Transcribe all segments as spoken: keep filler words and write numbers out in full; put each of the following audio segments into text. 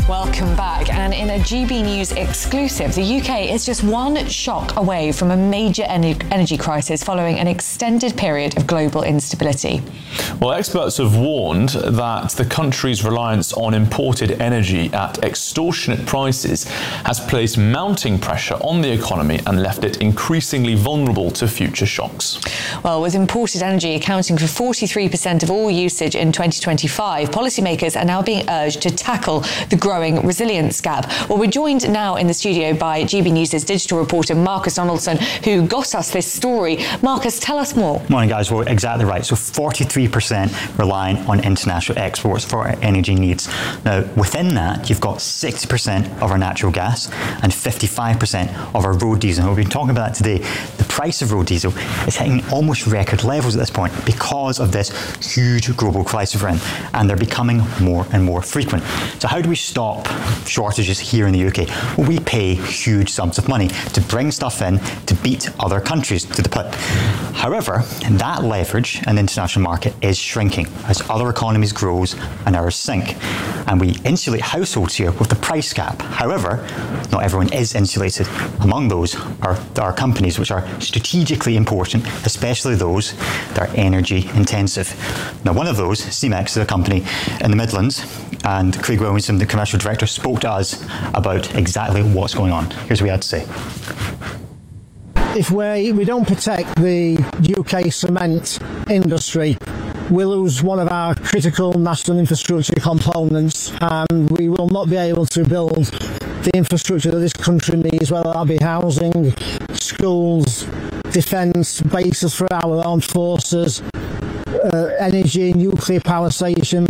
Welcome back. And in a G B News exclusive, the U K is just one shock away from a major en- energy crisis following an extended period of global instability. Well, experts have warned that the country's reliance on imported energy at extortionate prices has placed mounting pressure on the economy and left it increasingly vulnerable to future shocks. Well, with imported energy accounting for forty-three percent of all usage in twenty twenty-five, policymakers are now being urged to tackle the growing resilience gap. Well, we're joined now in the studio by G B News' digital reporter Marcus Donaldson, who got us this story. Marcus, tell us more. Morning, guys. Well, exactly right. So forty-three percent reliant on international exports for our energy needs. Now, within that, you've got sixty percent of our natural gas and fifty-five percent of our road diesel. And we've been talking about that today. The price of road diesel is hitting almost record levels at this point because of this huge global crisis we're in, and they're becoming more and more frequent. So how do we stop shortages here in the U K? Well, we pay huge sums of money to bring stuff in to beat other countries to the put. However, that leverage in the international market is shrinking as other economies grows and ours sink. And we insulate households here with the price cap. However, not everyone is insulated. Among those are, are companies which are strategically important, especially those that are energy intensive. Now, one of those, C-Mex, is a company in the Midlands, and Craig Williamson, the commercial director, spoke to us about exactly what's going on. Here's what he had to say. If we, we don't protect the U K cement industry, we'll lose one of our critical national infrastructure components, and we will not be able to build the infrastructure that this country needs, whether that be housing, schools, defence, bases for our armed forces, uh, energy, nuclear power station.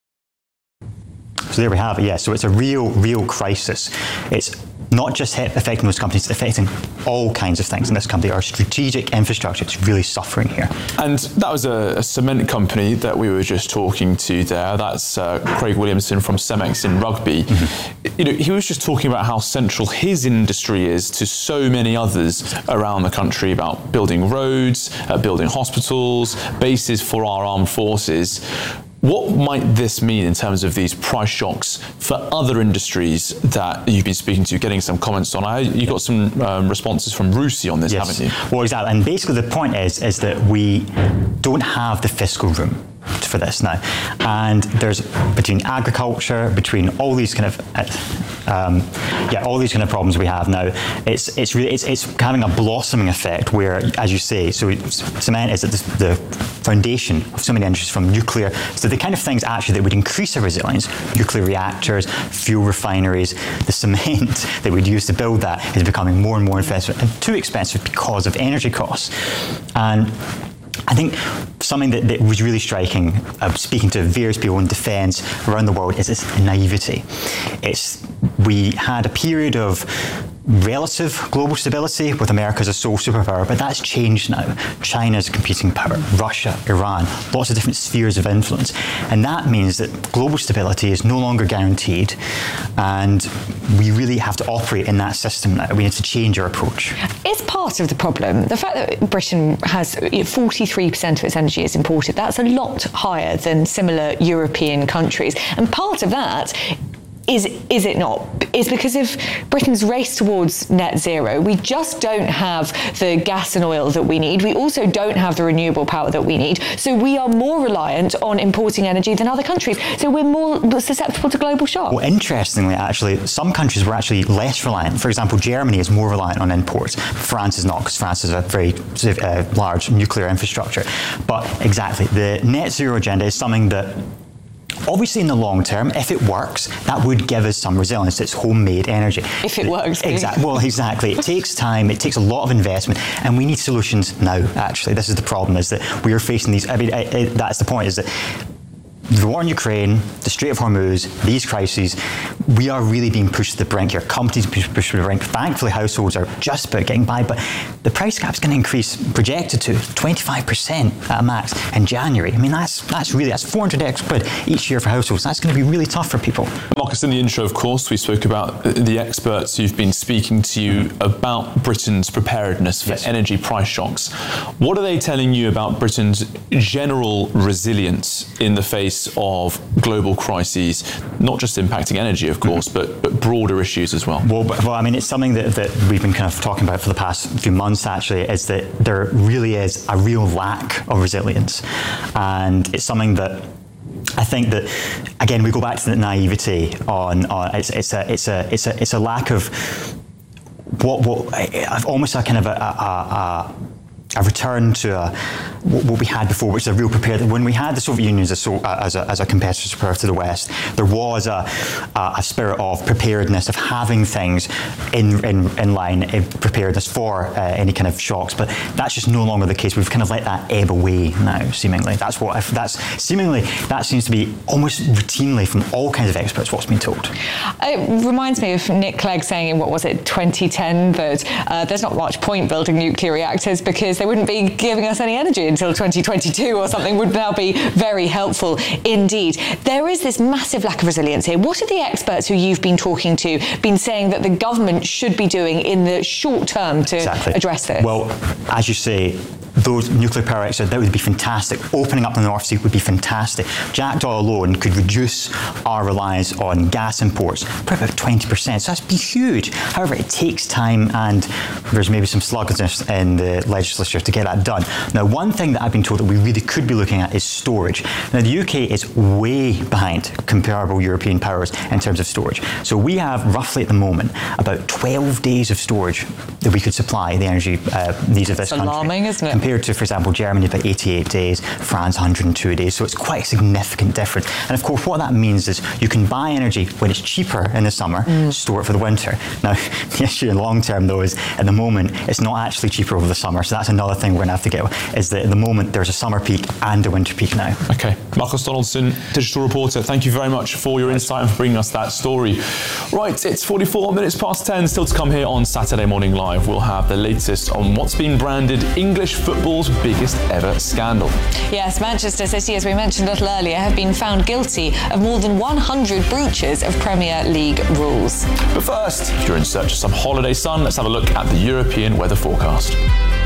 So there we have it, yeah. So it's a real, real crisis. It's not just hit affecting those companies, it's affecting all kinds of things in this country. Our strategic infrastructure is really suffering here. And that was a, a cement company that we were just talking to there. That's uh, Craig Williamson from Cemex in Rugby. Mm-hmm. You know, he was just talking about how central his industry is to so many others around the country, about building roads, uh, building hospitals, bases for our armed forces. What might this mean in terms of these price shocks for other industries that you've been speaking to, getting some comments on? I, you got some um, responses from RUSI on this, yes. haven't you? Well, exactly. And basically the point is, is that we don't have the fiscal room for this now. And there's, between agriculture, between all these kind of, um, yeah, all these kind of problems we have now, it's it's really, it's, it's having a blossoming effect where, as you say, so cement is at the, the foundation of so many industries, from nuclear, so the kind of things actually that would increase our resilience, nuclear reactors, fuel refineries, the cement that we'd use to build that is becoming more and more expensive and too expensive because of energy costs. And I think something that, that was really striking, uh, speaking to various people in defence around the world, is this naivety. It's, we had a period of relative global stability with America as a sole superpower, but that's changed now. China's competing power, Russia, Iran, lots of different spheres of influence. And that means that global stability is no longer guaranteed, and we really have to operate in that system now. We need to change our approach. It's part of the problem. The fact that Britain has forty-three percent of its energy is imported, that's a lot higher than similar European countries. And part of that Is is it not? Is because of Britain's race towards net zero. We just don't have the gas and oil that we need. We also don't have the renewable power that we need. So we are more reliant on importing energy than other countries. So we're more susceptible to global shock. Well, interestingly, actually, some countries were actually less reliant. For example, Germany is more reliant on imports. France is not, because France has a very uh, large nuclear infrastructure. But exactly, the net zero agenda is something that, obviously, in the long term, if it works, that would give us some resilience. It's homemade energy. If it works. Exactly. Well, exactly. It takes time. It takes a lot of investment, and we need solutions now. Actually, this is the problem: is that we are facing these. I mean, I, I, that's the point: is that the war in Ukraine, the Strait of Hormuz, these crises, we are really being pushed to the brink here. Companies being pushed to the brink. Thankfully, households are just about getting by, but the price cap is going to increase, projected to twenty-five percent at a max in January. I mean, that's that's really, that's four hundred extra quid each year for households. That's going to be really tough for people. Marcus, in the intro, of course, we spoke about the experts who've been speaking to you about Britain's preparedness for yes. energy price shocks. What are they telling you about Britain's general resilience in the face face of global crises, not just impacting energy, of course, but, but broader issues as well? Well, well, I mean, it's something that, that we've been kind of talking about for the past few months, actually, is that there really is a real lack of resilience. And it's something that I think that, again, we go back to the naivety on, on it's, it's, a, it's, a, it's, a, it's a lack of what, what almost a kind of a, a, a a return to uh, what we had before, which is a real prepared. When we had the Soviet Union as a, as a, as a competitor to the West, there was a, a spirit of preparedness, of having things in in, in line, in preparedness for uh, any kind of shocks. But that's just no longer the case. We've kind of let that ebb away now, seemingly. That's what I've, that's seemingly that seems to be almost routinely from all kinds of experts what's been told. It reminds me of Nick Clegg saying in what was it, twenty ten, that uh, there's not much point building nuclear reactors because they wouldn't be giving us any energy until twenty twenty-two or something. Would now be very helpful indeed. There is this massive lack of resilience here. What are the experts who you've been talking to been saying that the government should be doing in the short term to exactly. address this? Well, as you say, those nuclear power reactors, that would be fantastic. Opening up the North Sea would be fantastic. Jackdaw alone could reduce our reliance on gas imports by about twenty percent. So that's be huge. However, it takes time and there's maybe some sluggishness in the legislature to get that done. Now, one thing that I've been told that we really could be looking at is storage. Now, the U K is way behind comparable European powers in terms of storage. So we have roughly at the moment about twelve days of storage that we could supply the energy uh, needs of this country. It's alarming, isn't it? Compared to, for example, Germany, about eighty-eight days, France, one hundred two days. So it's quite a significant difference. And of course, what that means is you can buy energy when it's cheaper in the summer, mm. store it for the winter. Now, the issue in long term, though, is at the moment, it's not actually cheaper over the summer. So that's another thing we're going to have to get, is that at the moment, there's a summer peak and a winter peak now. Okay. Marcus Donaldson, digital reporter, thank you very much for your insight and for bringing us that story. Right, it's forty-four minutes past ten, still to come here on Saturday Morning Live. We'll have the latest on what's been branded English football's biggest ever scandal. Yes, Manchester City, as we mentioned a little earlier, have been found guilty of more than one hundred breaches of Premier League rules. But first, if you're in search of some holiday sun, let's have a look at the European weather forecast.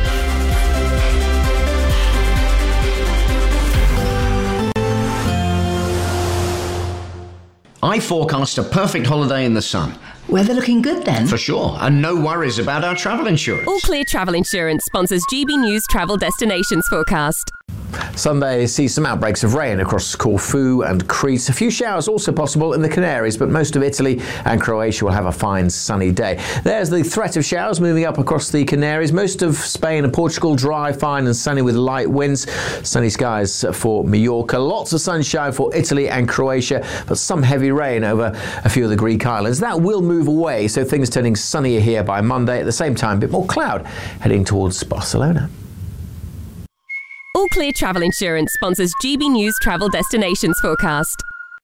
I forecast a perfect holiday in the sun. Weather looking good then? For sure, and no worries about our travel insurance. All Clear Travel Insurance sponsors G B News Travel Destinations Forecast. Sunday sees some outbreaks of rain across Corfu and Crete. A few showers also possible in the Canaries, but most of Italy and Croatia will have a fine sunny day. There's the threat of showers moving up across the Canaries. Most of Spain and Portugal dry, fine and sunny with light winds. Sunny skies for Mallorca. Lots of sunshine for Italy and Croatia, but some heavy rain over a few of the Greek islands. That will move away, so things turning sunnier here by Monday. At the same time, a bit more cloud heading towards Barcelona. All Clear Travel Insurance sponsors G B News Travel Destinations Forecast.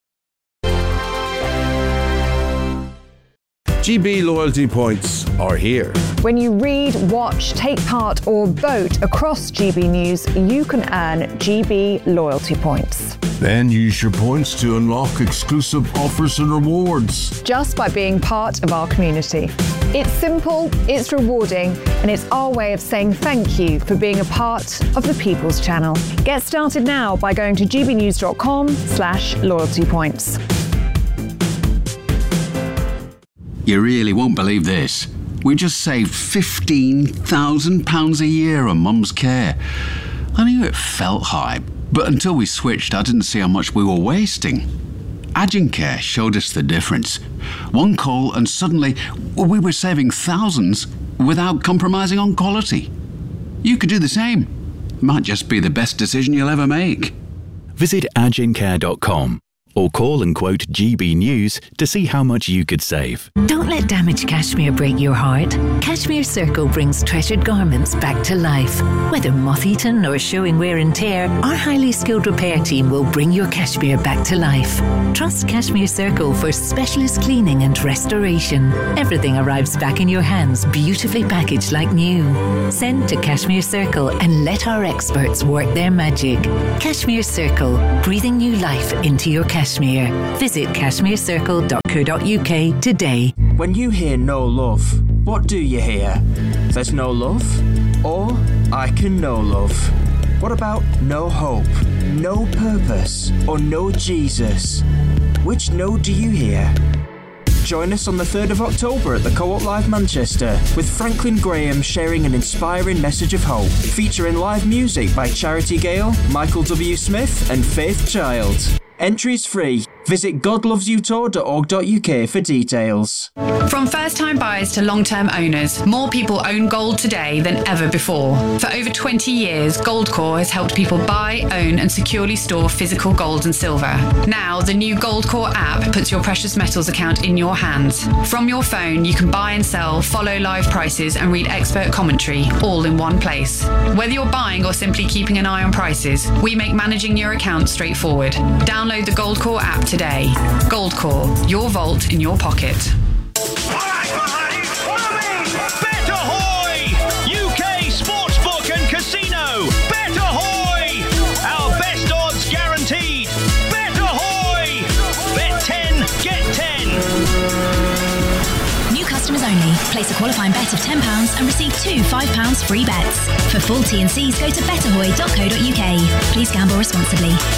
G B loyalty points are here. When you read, watch, take part or vote across G B News, you can earn G B loyalty points. Then use your points to unlock exclusive offers and rewards. Just by being part of our community. It's simple, it's rewarding, and it's our way of saying thank you for being a part of the People's Channel. Get started now by going to gbnews.com slash loyalty points. You really won't believe this. We just saved fifteen thousand pounds a year on Mum's care. I knew it felt high, but until we switched, I didn't see how much we were wasting. Agincare showed us the difference. One call and suddenly we were saving thousands without compromising on quality. You could do the same. Might just be the best decision you'll ever make. Visit agincare dot com or call and quote G B News to see how much you could save. Don't let damaged cashmere break your heart. Cashmere Circle brings treasured garments back to life. Whether moth-eaten or showing wear and tear, our highly skilled repair team will bring your cashmere back to life. Trust Cashmere Circle for specialist cleaning and restoration. Everything arrives back in your hands, beautifully packaged like new. Send to Cashmere Circle and let our experts work their magic. Cashmere Circle, breathing new life into your cashmere. Cashmere. Visit cashmere circle dot co dot U K today. When you hear no love, what do you hear? There's no love? Or I can know love. What about no hope? no purpose, or no Jesus? Which no do you hear? Join us on the third of October at the Co-op Live Manchester with Franklin Graham sharing an inspiring message of hope, featuring live music by Charity Gale, Michael W. Smith and Faith Child. Entries free. Visit god loves you tour dot org dot U K for details. From first-time buyers to long-term owners, more people own gold today than ever before. For over twenty years, Goldcore has helped people buy, own and securely store physical gold and silver. Now, the new Goldcore app puts your precious metals account in your hands. From your phone, you can buy and sell, follow live prices and read expert commentary, all in one place. Whether you're buying or simply keeping an eye on prices, we make managing your account straightforward. Download the Goldcore app today. Goldcore, your vault in your pocket. Bet Ahoy! U K Sportsbook and Casino. Bet Ahoy! Our best odds guaranteed. Bet Ahoy! Bet ten, get ten. New customers only. Place a qualifying bet of ten pounds and receive two five pounds free bets. For full T and Cs, go to bet ahoy dot co dot U K. Please gamble responsibly.